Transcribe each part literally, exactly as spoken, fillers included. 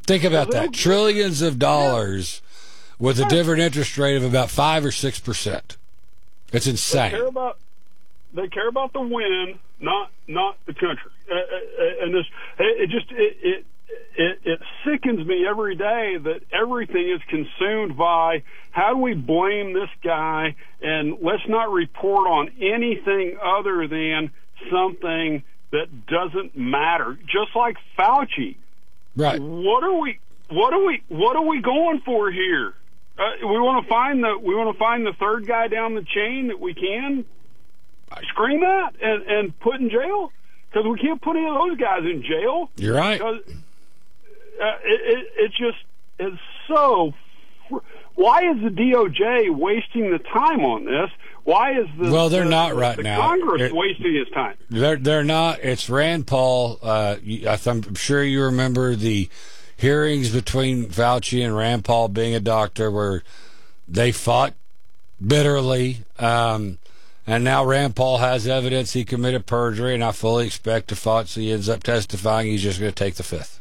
Think about that. Trillions of dollars yeah. with a different interest rate of about five or six percent. It's insane. They care about, they care about the win, not not the country. Uh, uh, and this, it just it, it it it sickens me every day that everything is consumed by how do we blame this guy, and let's not report on anything other than something that doesn't matter. Just like Fauci. Right. What are we? What are we? What are we going for here? Uh, we want to find the. We want to find the third guy down the chain that we can scream at and, and put in jail, because we can't put any of those guys in jail. You're right. Uh, it, it, it just is so. Why is the D O J wasting the time on this? Why is the well? They're the, not right the now. Congress it, wasting his time? They're they're not. It's Rand Paul. Uh, I'm sure you remember the hearings between Fauci and Rand Paul, being a doctor, where they fought bitterly. Um, and now Rand Paul has evidence he committed perjury, and I fully expect if Fauci ends up testifying, he's just going to take the fifth.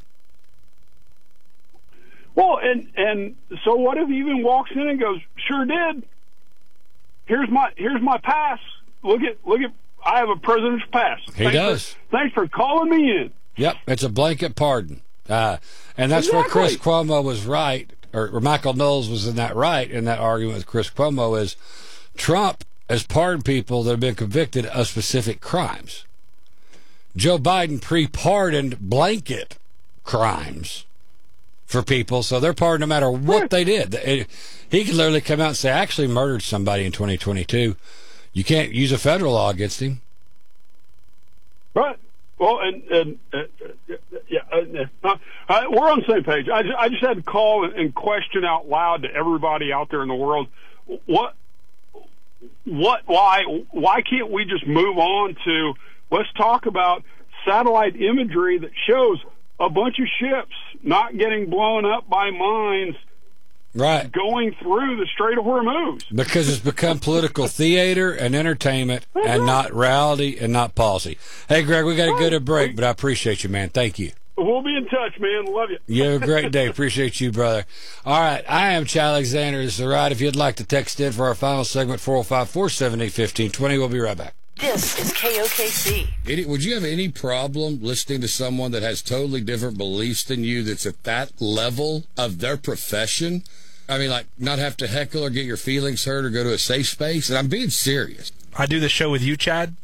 Well, and and so what if he even walks in and goes, "Sure did. Here's my here's my pass. Look at look at I have a president's pass." He thanks does. For, thanks for calling me in. Yep, it's a blanket pardon, uh, and that's exactly. where Chris Cuomo was right, or, or Michael Knowles was in that right in that argument with Chris Cuomo. Is Trump has pardoned people that have been convicted of specific crimes. Joe Biden pre-pardoned blanket crimes for people, so they're pardoned no matter what right. they did. It, he could literally come out and say, "I actually murdered somebody in twenty twenty-two." You can't use a federal law against him. Right. Well, and, and uh, yeah, uh, uh, we're on the same page. I just, I just had to call and question out loud to everybody out there in the world, what, what, why, why can't we just move on to, let's talk about satellite imagery that shows a bunch of ships not getting blown up by mines, right, going through the Strait of Hormuz. Because it's become political theater and entertainment and not reality and not policy. Hey, Greg, we got to go to break, but I appreciate you, man. Thank you. We'll be in touch, man. Love you. You have a great day. Appreciate you, brother. All right, I am Chad Alexander. This is The Ride. If you'd like to text in for our final segment, four oh five, four seven eight, one five two zero. We'll be right back. This is K O K C. Any, would you have any problem listening to someone that has totally different beliefs than you that's at that level of their profession? I mean, like, not have to heckle or get your feelings hurt or go to a safe space? And I'm being serious. I do the show with you, Chad.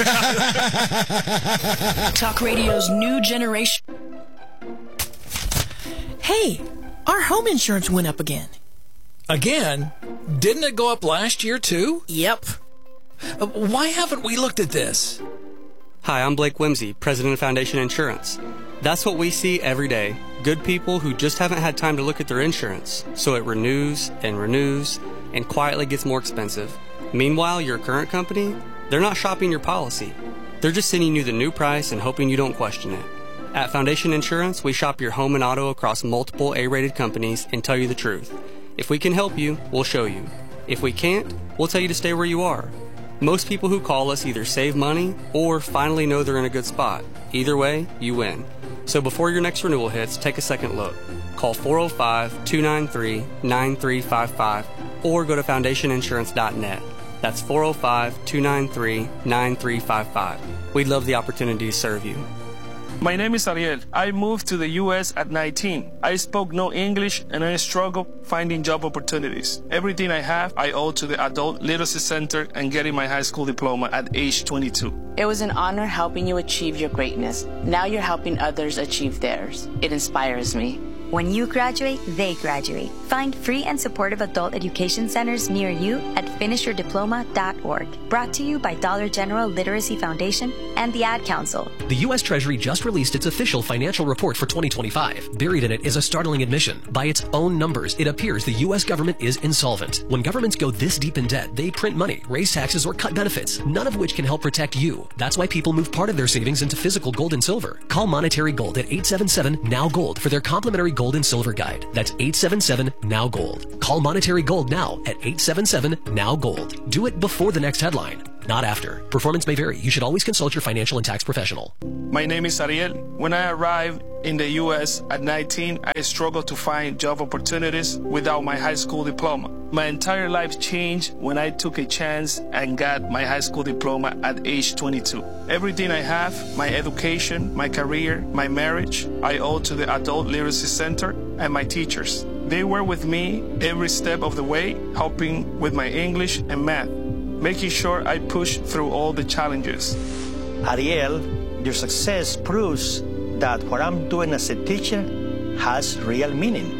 Talk radio's new generation. Hey, our home insurance went up again. Again? Didn't it go up last year, too? Yep. Uh, why haven't we looked at this? Hi, I'm Blake Whimsy, president of Foundation Insurance. That's what we see every day. Good people who just haven't had time to look at their insurance. So it renews and renews and quietly gets more expensive. Meanwhile, your current company, they're not shopping your policy. They're just sending you the new price and hoping you don't question it. At Foundation Insurance, we shop your home and auto across multiple A-rated companies and tell you the truth. If we can help you, we'll show you. If we can't, we'll tell you to stay where you are. Most people who call us either save money or finally know they're in a good spot. Either way, you win. So before your next renewal hits, take a second look. Call four oh five, two nine three, nine three five five or go to foundation insurance dot net. That's four oh five, two nine three, nine three five five. We'd love the opportunity to serve you. My name is Ariel. I moved to the U S at nineteen. I spoke no English and I struggled finding job opportunities. Everything I have, I owe to the Adult Literacy Center and getting my high school diploma at age twenty-two. It was an honor helping you achieve your greatness. Now you're helping others achieve theirs. It inspires me. When you graduate, they graduate. Find free and supportive adult education centers near you at finish your diploma dot org. Brought to you by Dollar General Literacy Foundation and the Ad Council. The U S Treasury just released its official financial report for twenty twenty-five. Buried in it is a startling admission. By its own numbers, it appears the U S government is insolvent. When governments go this deep in debt, they print money, raise taxes, or cut benefits, none of which can help protect you. That's why people move part of their savings into physical gold and silver. Call Monetary Gold at eight seven seven, N O W Gold for their complimentary gold and silver guide. That's eight seven seven, N O W Gold. Call Monetary Gold now at eight seven seven, N O W Gold. Do it before the next headline. not after. Performance may vary. You should always consult your financial and tax professional. My name is Ariel. When I arrived in the U S at nineteen, I struggled to find job opportunities without my high school diploma. My entire life changed when I took a chance and got my high school diploma at age twenty-two. Everything I have, my education, my career, my marriage, I owe to the Adult Literacy Center and my teachers. They were with me every step of the way, helping with my English and math, making sure I push through all the challenges. Ariel, your success proves that what I'm doing as a teacher has real meaning.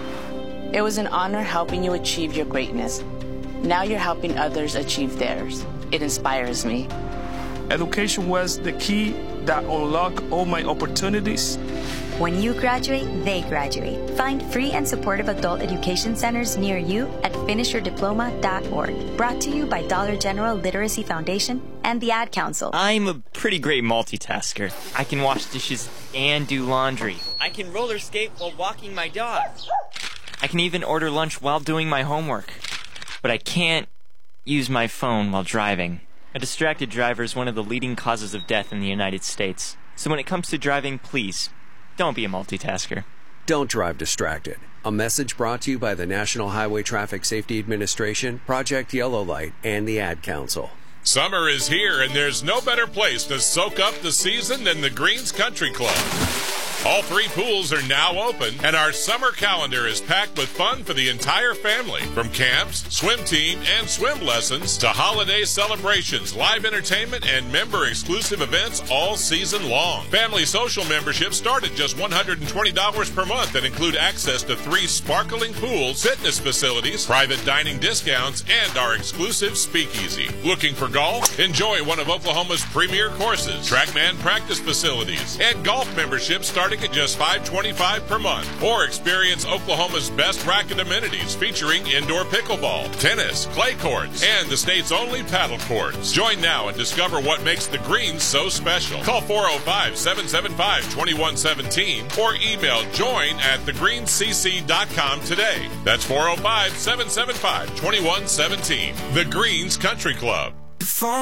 It was an honor helping you achieve your greatness. Now you're helping others achieve theirs. It inspires me. Education was the key that unlocked all my opportunities. When you graduate, they graduate. Find free and supportive adult education centers near you at finish your diploma dot org. Brought to you by Dollar General Literacy Foundation and the Ad Council. I'm a pretty great multitasker. I can wash dishes and do laundry. I can roller skate while walking my dog. I can even order lunch while doing my homework. But I can't use my phone while driving. A distracted driver is one of the leading causes of death in the United States. So when it comes to driving, please, don't be a multitasker. Don't drive distracted. A message brought to you by the National Highway Traffic Safety Administration, Project Yellow Light, and the Ad Council. Summer is here, and there's no better place to soak up the season than the Greens Country Club. All three pools are now open, and our summer calendar is packed with fun for the entire family. From camps, swim team, and swim lessons to holiday celebrations, live entertainment, and member-exclusive events all season long. Family social memberships start at just one hundred twenty dollars per month and include access to three sparkling pools, fitness facilities, private dining discounts, and our exclusive speakeasy. Looking for golf? Enjoy one of Oklahoma's premier courses, TrackMan practice facilities, and golf memberships starting at just five hundred twenty-five dollars per month. Or experience Oklahoma's best racket amenities featuring indoor pickleball, tennis, clay courts, and the state's only paddle courts. Join now and discover what makes the Greens so special. Call four oh five, seven seven five, two one one seven or email join at the greens c c dot com today. That's four oh five, seven seven five, two one one seven. The Greens Country Club.